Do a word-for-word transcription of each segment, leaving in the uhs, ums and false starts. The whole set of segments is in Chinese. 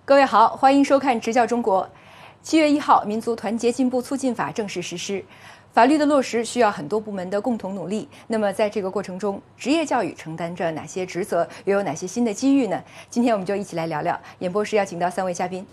各位好，欢迎收看《执教中国》。七月一号，《民族团结进步促进法》正式实施。法律的落实需要很多部门的共同努力。那么，在这个过程中，职业教育承担着哪些职责，又有哪些新的机遇呢？今天我们就一起来聊聊。演播室邀请到三位嘉宾。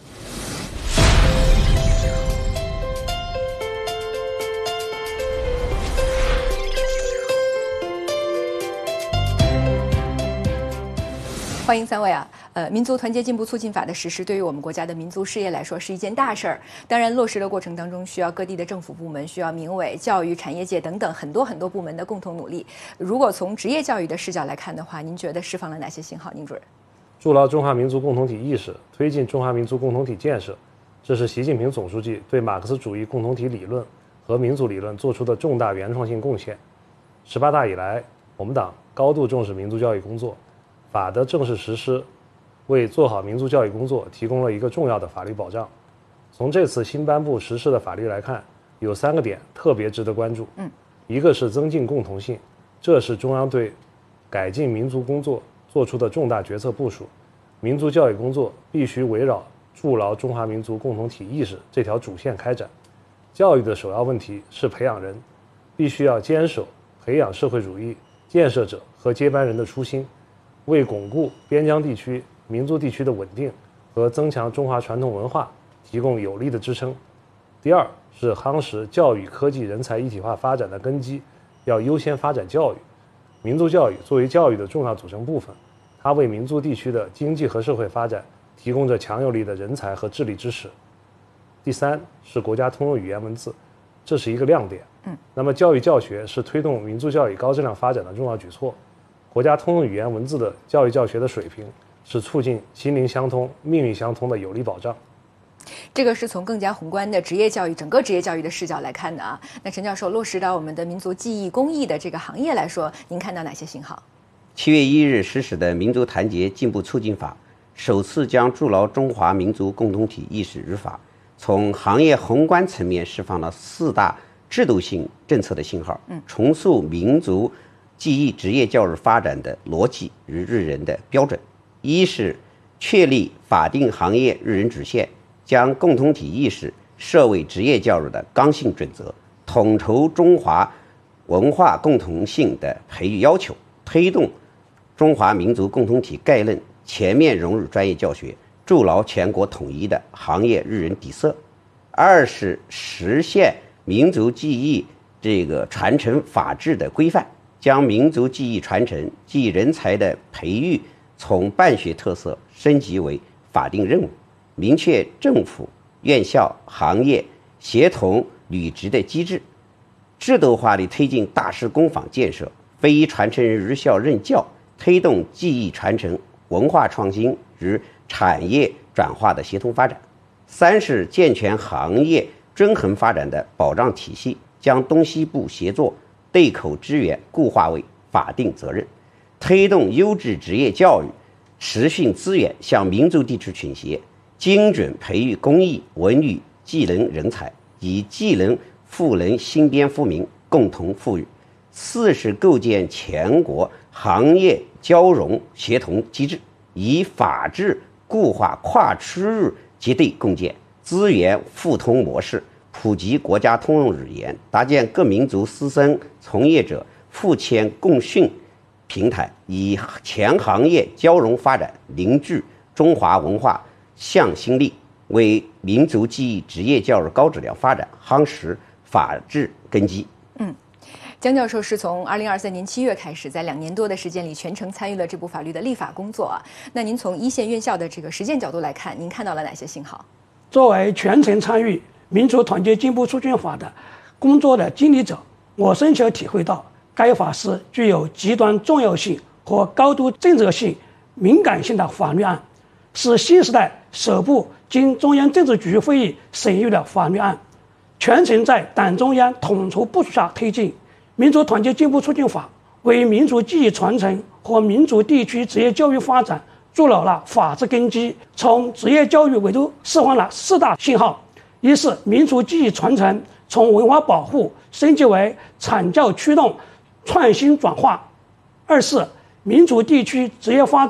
欢迎三位啊！呃，民族团结进步促进法的实施，对于我们国家的民族事业来说是一件大事儿。当然，落实的过程当中，需要各地的政府部门、需要民委、教育、产业界等等很多很多部门的共同努力。如果从职业教育的视角来看的话，您觉得释放了哪些信号？宁主任， 筑牢中华民族共同体意识，推进中华民族共同体建设，这是习近平总书记对马克思主义共同体理论和民族理论做出的重大原创性贡献。十八大以来，我们党高度重视民族教育工作。法的正式实施，为做好民族教育工作提供了一个重要的法律保障。从这次新颁布实施的法律来看，有三个点特别值得关注。嗯，一个是增进共同性，这是中央对改进民族工作做出的重大决策部署。民族教育工作必须围绕筑牢中华民族共同体意识这条主线开展。教育的首要问题是培养人，必须要坚守培养社会主义建设者和接班人的初心。为巩固边疆地区、民族地区的稳定和增强中华传统文化提供有力的支撑。第二是夯实教育科技人才一体化发展的根基，要优先发展教育。民族教育作为教育的重要组成部分，它为民族地区的经济和社会发展提供着强有力的人才和智力支持。第三是国家通用语言文字，这是一个亮点。嗯，那么教育教学是推动民族教育高质量发展的重要举措。国家通用语言文字的教育教学的水平是促进心灵相通、命运相通的有力保障。 这个是从更加宏观的职业教育、整个职业教育的视角来看的啊。那陈教授，落实到我们的民族技艺工艺的这个行业来说，您看到哪些信号？ 七月一日实施的《民族团结进步促进法》，首次将筑牢中华民族共同体意识入法，从行业宏观层面释放了四大制度性政策的信号，嗯，重塑民族技艺职业教育发展的逻辑与日人的标准。一是确立法定行业日人主线，将共同体意识设为职业教育的刚性准则，统筹中华文化共同性的培育要求，推动中华民族共同体概论全面融入专业教学，筑牢全国统一的行业日人底色。二是实现民族技艺这个传承法治的规范，将民族技艺传承技艺人才的培育从办学特色升级为法定任务，明确政府、院校、行业协同履职的机制，制度化地推进大师工坊建设，非传承人入校任教，推动技艺传承、文化创新与产业转化的协同发展。三是健全行业均衡发展的保障体系，将东西部协作对口支援固化为法定责任，推动优质职业教育持续资源向民族地区倾斜，精准培育工艺、文旅技能人才，以技能赋能新边富民，共同富裕。四是构建全国行业交融协同机制，以法治固化跨区域结对共建资源互通模式，普及国家通用语言，搭建各民族师生从业者互签共训平台，以全行业交融发展凝聚中华文化向心力，为民族技艺职业教育高质量发展夯实法治根基。 嗯，江教授是从二零二三年七月开始，在两年多的时间里全程参与了这部法律的立法工作啊。那您从一线院校的这个实践角度来看，您看到了哪些信号？ 作为全程参与民族团结进步促进法的工作的经历者，我深切体会到该法是具有极端重要性和高度政策性、敏感性的法律案，是新时代首部经中央政治局会议审议的法律案，全程在党中央统筹部署下推进。民族团结进步促进法为民族技艺传承和民族地区职业教育发展筑牢了法治根基，从职业教育维度释放了四大信号：一是民族技艺传承从文化保护升级为产教驱动创新转化；二是民族地区职业发展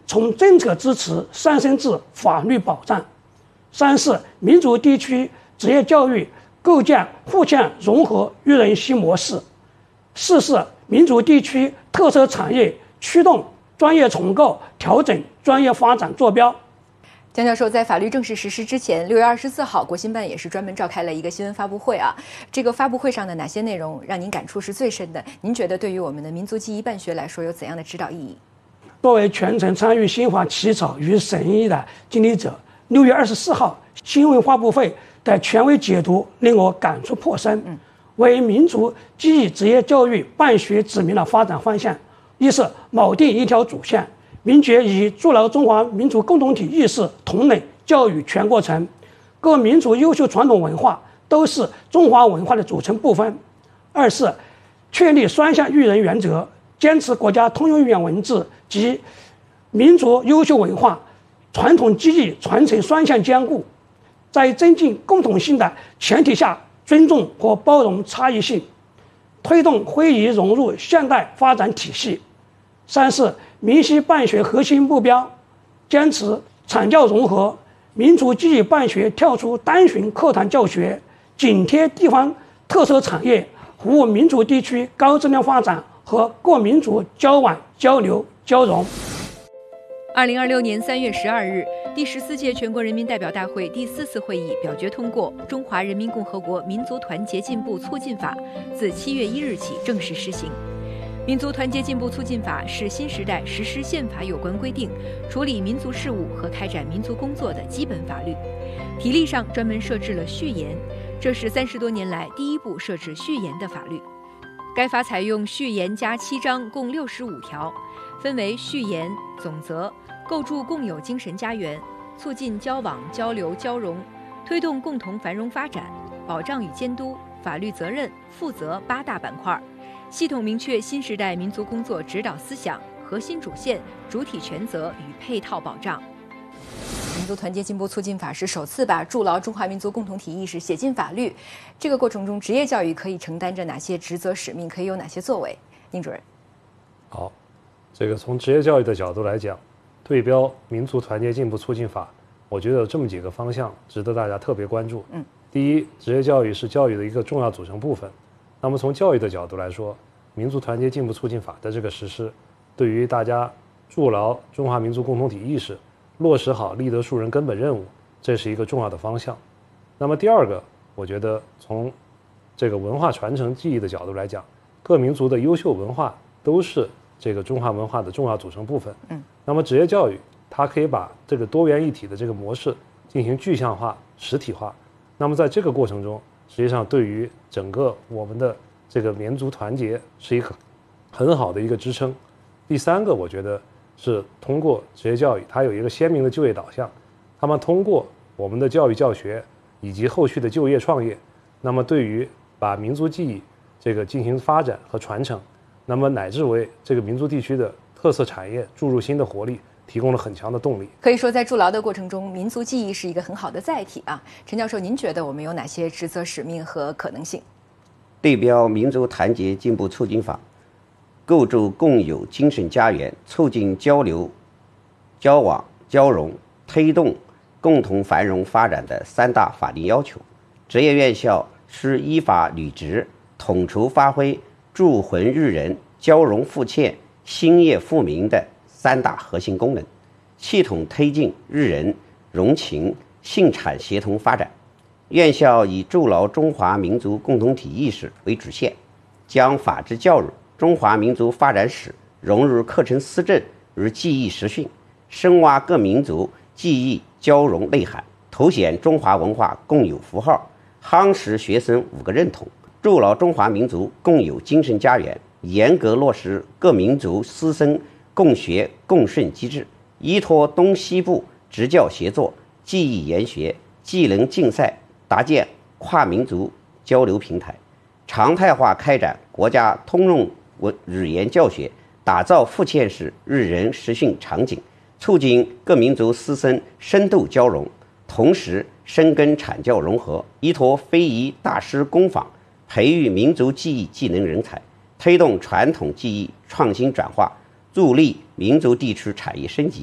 从政策支持上升至法律保障。三是民族地区职业教育构建互相融合育人新模式。四是民族地区特色产业驱动专业重构，调整专业发展坐标。 江教授，在法律正式实施之前，六月二十四号，国新办也是专门召开了一个新闻发布会啊。这个发布会上的哪些内容让您感触是最深的？您觉得对于我们的民族记忆办学来说有怎样的指导意义？ 作为全程参与新法起草与审议的经历者，六月二十四号新闻发布会的权威解读令我感触颇深，嗯、为民族记忆职业教育办学指明了发展方向。一是锚定一条主线，明确以筑牢中华民族共同体意识同类教育全过程，各民族优秀传统文化都是中华文化的组成部分。二是确立双向育人原则，坚持国家通用语言文字及民族优秀文化传统技艺传承双向兼顾，在增进共同性的前提下尊重和包容差异性，推动会议融入现代发展体系。三是明晰办学核心目标，坚持产教融合，民族记忆办学跳出单纯课堂教学，紧贴地方特色产业，服务民族地区高质量发展和各民族交往交流交融。 二零二六年三月十二日，第十四届全国人民代表大会第四次会议表决通过《中华人民共和国民族团结进步促进法》，自七月一日起正式施行。民族团结进步促进法是新时代实施宪法有关规定、处理民族事务和开展民族工作的基本法律。题例上专门设置了序言，这是三十多年来第一部设置序言的法律。该法采用序言加七章，共六十五条，分为序言、总则、构筑共有精神家园、促进交往交流交融、推动共同繁荣发展、保障与监督、法律责任、负责八大板块，系统明确新时代民族工作指导思想、核心主线、主体权责与配套保障。民族团结进步促进法是首次把筑牢中华民族共同体意识写进法律。这个过程中，职业教育可以承担着哪些职责使命？可以有哪些作为？宁主任。 好，这个从职业教育的角度来讲，对标民族团结进步促进法，我觉得有这么几个方向值得大家特别关注。嗯，第一，职业教育是教育的一个重要组成部分。那么从教育的角度来说，民族团结进步促进法的这个实施，对于大家筑牢中华民族共同体意识，落实好立德树人根本任务，这是一个重要的方向。那么第二个，我觉得从这个文化传承记忆的角度来讲，各民族的优秀文化都是这个中华文化的重要组成部分。嗯，那么职业教育它可以把这个多元一体的这个模式进行具象化、实体化。那么在这个过程中，实际上对于整个我们的这个民族团结是一个很好的一个支撑。第三个，我觉得是通过职业教育，它有一个鲜明的就业导向。他们通过我们的教育教学以及后续的就业创业，那么对于把民族记忆这个进行发展和传承，那么乃至为这个民族地区的特色产业注入新的活力，提供了很强的动力。 可以说，在筑牢的过程中，民族记忆是一个很好的载体啊。陈教授，您觉得我们有哪些职责使命和可能性？ 对标民族团结进步促进法，构筑共有精神家园，促进交流、交往、交融，推动共同繁荣发展的三大法定要求。职业院校是依法履职，统筹发挥铸魂育人、交融复欠、兴业富民的三大核心功能，系统推进育人、融情、信产协同发展。院校以筑牢中华民族共同体意识为主线，将法治教育、中华民族发展史融入课程思政与记忆实训，深挖各民族记忆交融内涵，凸显中华文化共有符号，夯实学生五个认同，筑牢中华民族共有精神家园，严格落实各民族师生共学共训机制，依托东西部职教协作、技艺研学、技能竞赛，搭建跨民族交流平台，常态化开展国家通用文语言教学，打造复欠式育人实训场景，促进各民族师生深度交融，同时深耕产教融合，依托非遗大师工坊，培育民族技艺技能人才，推动传统技艺创新转化，助力民族地区产业升级。